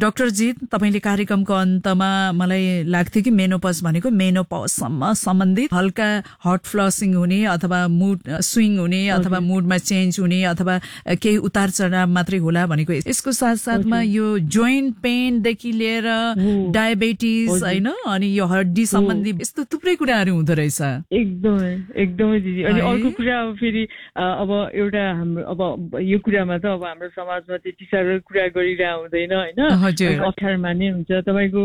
Doctor जी तपाईले कार्यक्रमको अन्तमा मलाई लाग्थ्यो कि मेनोपज भनेको मेनोपजसम्म सम्बन्धित हल्का हट फ्लसिङ हुने अथवा मुड स्विङ हुने अथवा मुडमा चेन्ज हुने अथवा केही उतार चढाव मात्रै होला भनेको यसको साथसाथमा यो जोइन्ट पेनदेखि लिएर डायबिटिज हैन अनि यो हड्डी सम्बन्धी यस्तो थुप्रै कुराहरू हुँदो रहेछ। एकदमै दिदी। अनि अर्को कुरा अब फेरि अब एउटा हाम्रो अब यो कुरामा त अब हाम्रो समाजमा त्यति साह्रो कुरा गरिरह हुँदैन हैन, अप्ठ्यारो मान्ने हुन्छ। तपाईको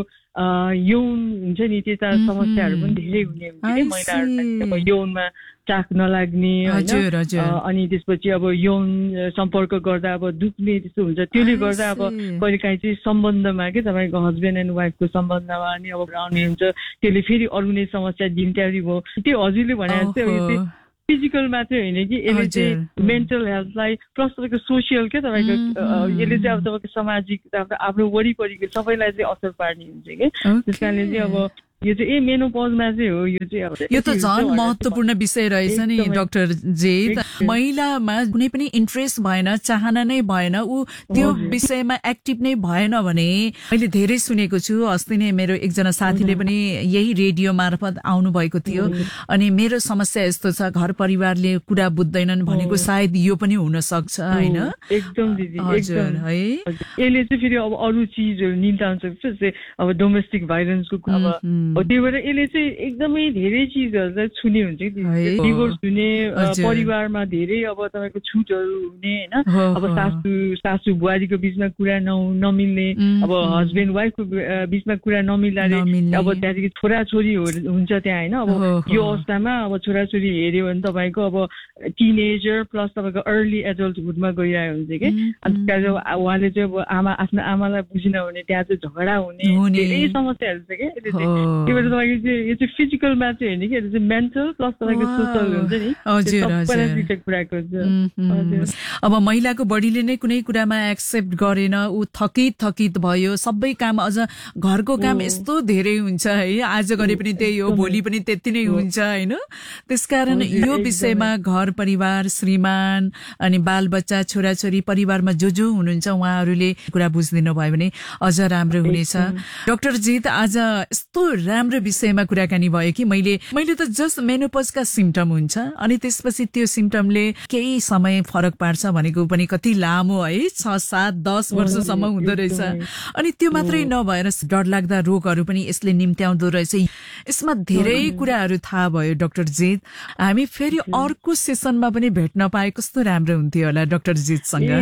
यौन हुन्छ नि त्यस्ता समस्याहरू पनि धेरै हुने हुन्छ कि महिलाहरूलाई यौनमा चाक नलाग्ने हैन, अनि त्यसपछि अब यौन सम्पर्क गर्दा अब दुख्ने त्यस्तो हुन्छ। त्यसले गर्दा अब कहिलेकाहीँ चाहिँ सम्बन्धमा के तपाईँको हस्बेन्ड एन्ड वाइफको सम्बन्धमा अनि अब आउने हुन्छ, त्यसले फेरि अरू नै समस्या दिनट्यारी भयो। त्यो हजुरले भने जस्तै फिजिकल मात्रै होइन कि यसले चाहिँ मेन्टल हेल्थलाई प्लस तपाईँको सोसियल क्या तपाईँको यसले चाहिँ अब तपाईँको सामाजिक आफ्नो वरिपरिको सबैलाई चाहिँ असर पार्ने हुन्छ कि। त्यस कारणले चाहिँ अब यो चाहिँ मेनोपजमा चाहिँ हो यो चाहिँ अब यो त झन् महत्त्वपूर्ण विषय रहेछ नि डाक्टर जी। महिलामा कुनै पनि इन्ट्रेस्ट भएन, चाहना नै भएन, ऊ त्यो विषयमा एक्टिभ नै भएन भने मैले धेरै सुनेको छु। अस्ति नै मेरो एकजना साथीले पनि यही रेडियो मार्फत आउनु भएको थियो अनि मेरो समस्या यस्तो छ, घर परिवारले कुरा बुझ्दैनन् भनेको सायद यो पनि हुन सक्छ हैन। एकदम दिदी एकदम है। यसले चाहिँ फेरि अब अरू चिजहरू निम्ताउन सक्छ, जस्तै अब डोमेस्टिक भाइलेन्सको अब त्यही भएर यसले चाहिँ एकदमै धेरै चिजहरू चाहिँ छुने हुन्छ कि, डिभोर्स हुने, परिवारमा धेरै अब तपाईँको छुटहरू हुने होइन, अब सासू बुहारीको बिचमा कुरा नमिल्ने, अब हस्बेन्ड वाइफको बिचमा कुरा नमिल्नाले अब त्यहाँदेखि छोराछोरी हुन्छ त्यहाँ होइन। अब यो अवस्थामा अब छोराछोरी हेऱ्यो भने तपाईँको अब टिनेजर प्लस तपाईँको अर्ली एडल्टहुडमा गइरहेको हुन्छ कि। अनि उहाँले चाहिँ अब आफ्नो आमालाई बुझेन भने त्यहाँ चाहिँ झगडा हुने धेरै समस्याहरू छ क्या। त्यो भएर तपाईँको चाहिँ यो चाहिँ फिजिकलमा चाहिँ होइन कि यो चाहिँ मेन्टल प्लस तपाईँको सोसल हुन्छ नि, सबैलाई कुराको हुन्छ। अब महिलाको बडीले नै कुनै कुरामा एक्सेप्ट गरेन, ऊ थकित भयो, सबै काम अझ घरको काम यस्तो धेरै हुन्छ है, आज गरे पनि त्यही हो, भोलि पनि त्यति नै हुन्छ होइन। त्यसकारण यो विषयमा घर परिवार, श्रीमान अनि बालबच्चा, छोराछोरी, परिवारमा जो हुनुहुन्छ उहाँहरूले कुरा बुझिदिनु भयो भने अझ राम्रो हुनेछ। डाक्टर जीत आज यस्तो राम्रो विषयमा कुराकानी भयो कि मैले त जस्ट मेनोपजका सिम्टम हुन्छ अनि त्यसपछि त्यो सिम्टमले केही समय फरक पार्छ भनेको पनि कति लामो है, 6, 7, 10 वर्षसम्म हुँदो रहेछ। अनि त्यो मात्रै नभएर डरलाग्दा रोगहरू पनि यसले निम्त्याउँदो रहेछ। यसमा धेरै कुराहरू थाहा भयो डाक्टर जीत। हामी फेरि अर्को सेसनमा पनि भेट्न पाए कस्तो राम्रो हुन्थ्यो होला डाक्टर जीतसँग।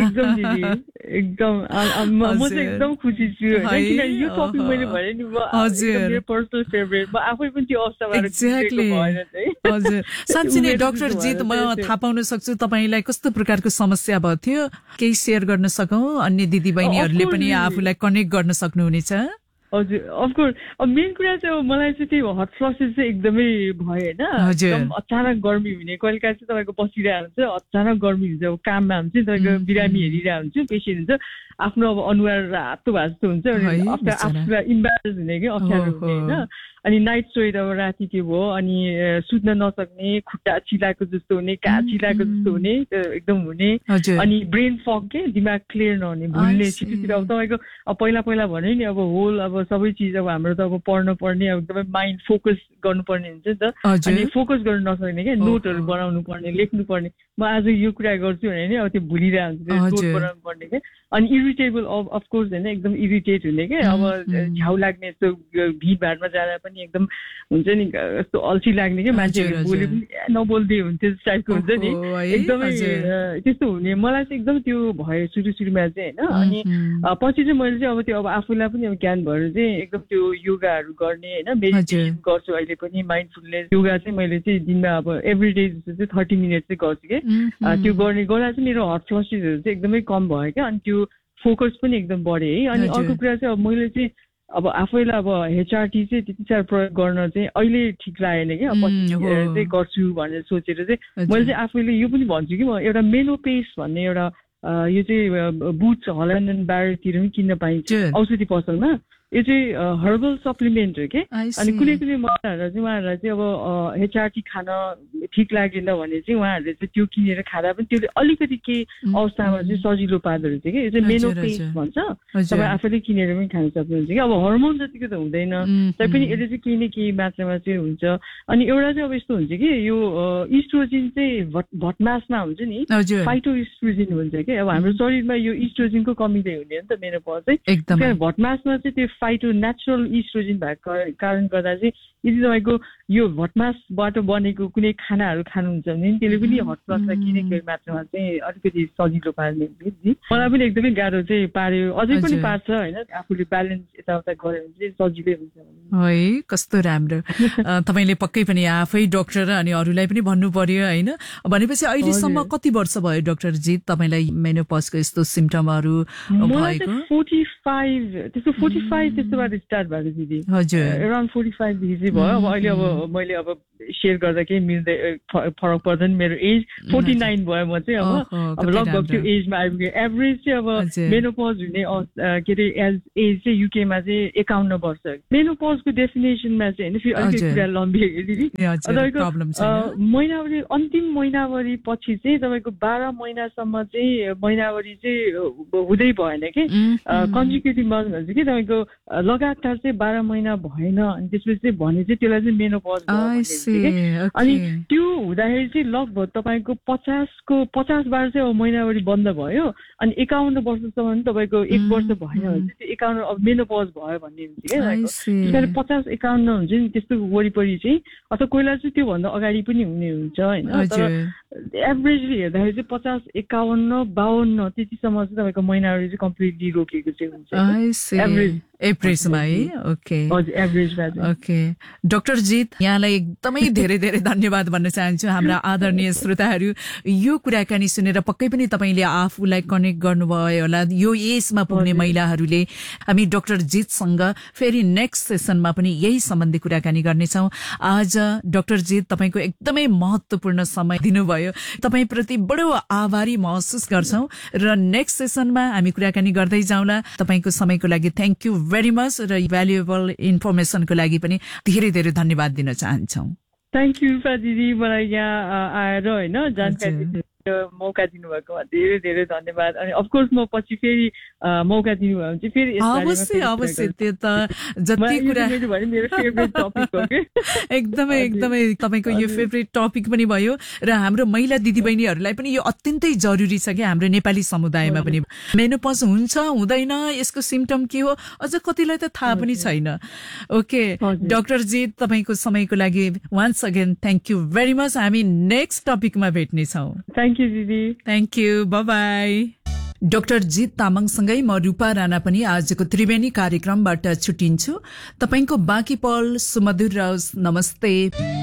एकदम म चाहिँ एकदम खुसी छु हैन, यो टपिक मैले भने नि मेरो पर्सनल फेभरेट, म आफै पनि त्यो अवस्थाबाट एक्ज्याक्टली हजुर। साँच्चै नै डाक्टर जीत म थाहा पाउन सक्छु तपाईलाई कस्तो प्रकारको समस्या भयो थियो, केही सेयर गर्न सकौं, अन्य दिदी बहिनीहरूले पनि आफूलाई कनेक्ट गर्न सक्नुहुनेछ। हजुर अफकोर्स। अब मेन कुरा चाहिँ मलाई चाहिँ त्यही हट फ्लसेस चाहिँ एकदमै भयो होइन, एकदम अचानक गर्मी हुने, कहिले काहीँ चाहिँ तपाईँको बसिरहेको हुन्छ अचानक गर्मी हुन्छ, अब काममा हुन्छ तपाईँको बिरामी हेरिरहेको हुन्छ, पेसेन्ट हुन्छ, आफ्नो अब अनुहार रातो भएको जस्तो हुन्छ, आफूलाई इम्बारेस हुने कि अप्ठ्यारो हुने होइन। अनि नाइट स्वेट अब राति त्यो भयो, अनि सुत्न नसक्ने, खुट्टा चिलाएको जस्तो हुने, काँध चिलाएको जस्तो हुने एकदम हुने, अनि ब्रेन फग के दिमाग क्लियर नहुने, भुल्ने छिटो। अब तपाईँको अब पहिला भन्यो नि अब होल अब सबै चिज अब हाम्रो त अब पढ्नु पर्ने, अब एकदमै माइन्ड फोकस गर्नुपर्ने हुन्छ नि त, अनि फोकस गर्न नसक्ने क्या, नोटहरू बनाउनु पर्ने, लेख्नु पर्ने। म आज यो कुरा गर्छु भने नि अब त्यो भुलिरहेको हुन्छ, नोट बनाउनु पर्ने क्या। अनि इरिटेबल अफकोर्स होइन, एकदम इरिटेट हुने क्या, अब झ्याउ लाग्ने, यस्तो भिडभाडमा जाँदा पनि एकदम हुन्छ नि यस्तो अल्छी लाग्ने क्या, मान्छेहरू बोले पनि नबोल्दै हुन्थ्यो टाइपको हुन्छ नि, एकदमै त्यस्तो हुने। मलाई चाहिँ एकदम त्यो भयो सुरुमा चाहिँ होइन। अनि पछि चाहिँ मैले चाहिँ अब त्यो अब आफूलाई पनि अब ज्ञान भएर चाहिँ एकदम त्यो योगाहरू गर्ने होइन, मेडिटेसन गर्छु अहिले पनि, माइन्डफुलनेस योगा चाहिँ मैले चाहिँ दिनमा अब एभ्री डे जस्तो चाहिँ 30 मिनट चाहिँ गर्छु कि। त्यो गर्दा चाहिँ मेरो हट फ्लसेसहरू चाहिँ एकदमै कम भयो क्या, अनि त्यो फोकस पनि एकदम बढ्यो है। अनि अर्को कुरा चाहिँ अब मैले चाहिँ अब आफैलाई अब एचआरटी चाहिँ त्यति साह्रो प्रयोग गर्न चाहिँ अहिले ठिक लागेन क्या, पछि चाहिँ गर्छु भनेर सोचेर चाहिँ मैले चाहिँ आफैले यो पनि भन्छु कि म एउटा मेनोपेस भन्ने एउटा यो चाहिँ बुट्स हल्यान्ड एन्ड ब्यारेतिर पनि किन्न पाइन्छ औषधि पसलमा। यो चाहिँ हर्बल सप्लिमेन्ट हो कि अनि कुनै कुनै महिलाहरूलाई चाहिँ उहाँहरूलाई चाहिँ अब HRT खान ठिक लागेन भने चाहिँ उहाँहरूले चाहिँ त्यो किनेर खाँदा पनि त्यसले अलिकति केही अवस्थामा चाहिँ सजिलो पार्दो रहेछ कि यो चाहिँ मेनोपेज भन्छ तपाईँ आफैले किनेर पनि खान सक्नुहुन्छ कि अब हर्मोन जतिको त हुँदैन तैपनि यसले चाहिँ केही न केही मात्रामा चाहिँ हुन्छ अनि एउटा चाहिँ अब यस्तो हुन्छ कि यो इस्ट्रोजिन चाहिँ भटमासमा हुन्छ नि फाइटो इस्ट्रोजिन हुन्छ कि अब हाम्रो शरीरमा यो इस्ट्रोजिनको कमीले हुने हो नि त मेनोपज चाहिँ भटमासमा चाहिँ त्यो फाइटो नेचुरल इस्ट्रोजिन भएको कारण गर्दा चाहिँ यदि तपाईँको यो भटमासबाट बनेको कुनै खानाहरू खानुहुन्छ भने त्यसले पनि हटफ्लसलाई किने केही मात्रामा चाहिँ अलिकति सजिलो पार्ने मलाई पनि एकदमै गाह्रो चाहिँ पार्यो अझै पनि पार्छ होइन आफूले ब्यालेन्स यताउता गऱ्यो भने चाहिँ सजिलै हुन्छ है कस्तो राम्रो तपाईँले पक्कै पनि आफै डाक्टर अनि अरूलाई पनि भन्नु पर्यो होइन भनेपछि अहिलेसम्म कति वर्ष भयो डाक्टर जी तपाईँलाई मेनोपजको यस्तो सिम्टमहरू भएको 45 त्यस्तोबाट स्टार्ट भएको दिदी हजुर अराउन्ड 45 देखि भयो अब अहिले अब मैले अब सेयर गर्दा केही मिल्दै फरक पर्दैन मेरो एज 49 भयो म चाहिँ अब लगभग त्यो एजमा आइपुगेँ एभरेज चाहिँ अब मेनोपज हुने के अरे एज चाहिँ युकेमा चाहिँ 51 वर्ष मेनोपजको डेफिनेसनमा चाहिँ होइन फेरि अलिकति कुरा लम्बिएको दिदी तपाईँको महिनावरी अन्तिम महिनावरी पछि चाहिँ तपाईँको 12 महिनासम्म चाहिँ महिनावरी चाहिँ हुँदै भएन कि कन्जिक्युटिभ मन्थ भन्छ कि तपाईँको लगातार चाहिँ 12 महिना भएन अनि त्यसपछि चाहिँ भने चाहिँ त्यसलाई चाहिँ मेनोपज भयो अनि त्यो हुँदाखेरि चाहिँ लगभग तपाईँको 50 बार चाहिँ अब महिनावरी बन्द भयो अनि 51 वर्षसम्म तपाईँको 1 वर्ष भएन भने चाहिँ त्यो 51 अब मेनोपज भयो भन्ने हुन्छ क्या 50-51 हुन्छ नि त्यस्तो वरिपरि चाहिँ अथवा कोहीलाई चाहिँ त्योभन्दा अगाडि पनि हुने हुन्छ होइन तर एभरेजली हेर्दाखेरि चाहिँ 50-51-52 त्यतिसम्म चाहिँ तपाईँको महिनावरी चाहिँ कम्प्लिटली रोकेको चाहिँ हुन्छ एभरेजमा है ओके डाक्टर जीत यहाँलाई एकदमै धेरै धेरै धन्यवाद भन्न चाहन्छु हाम्रा आदरणीय श्रोताहरू यो कुराकानी सुनेर पक्कै पनि तपाईँले आफूलाई कनेक्ट गर्नुभयो होला यो एजमा पुग्ने महिलाहरूले हामी डाक्टर जीतसँग फेरि नेक्स्ट सेसनमा पनि यही सम्बन्धी कुराकानी गर्नेछौँ आज डाक्टर जीत तपाईँको एकदमै महत्त्वपूर्ण समय दिनुभयो तपाईँप्रति बडो आभारी महसुस गर्छौँ र नेक्स्ट सेसनमा हामी कुराकानी गर्दै जाउँला तपाईँको समयको लागि थ्याङ्क यू भेरी मच र भ्यालुएबल इन्फर्मेसनको लागि पनि धेरै धेरै धन्यवाद दिन चाहन्छौँ थ्याङ्क यू दिदी मलाई यहाँ आएर होइन जानकारी मौका दिनुभएकोमा धेरै धेरै धन्यवाद अनि अफकोर्स म पछि फेरि मौका दिनुभयो भने चाहिँ फेरि अवश्य त्यो त जति कुरा मेरो फेभरेट टपिक हो कि एकदमै तपाईँको यो फेभरेट टपिक पनि भयो र हाम्रो महिला दिदीबहिनीहरूलाई पनि यो अत्यन्तै जरुरी छ कि हाम्रो नेपाली समुदायमा पनि मेनोपज हुन्छ हुँदैन यसको सिम्टम के हो अझ कतिलाई त थाहा पनि छैन ओके डाक्टर जी तपाईँको समयको लागि once again thank you very much हामी नेक्स्ट टपिकमा भेट्नेछौँ थ्याङ्क यू दिदी थ्याङ्क यू बाई डाक्टर जीत तामाङसँगै म रूपा राणा पनि आजको त्रिवेणी कार्यक्रमबाट छुटिन्छु तपाईंको बाँकी पल सुमधुर रहोस् नमस्ते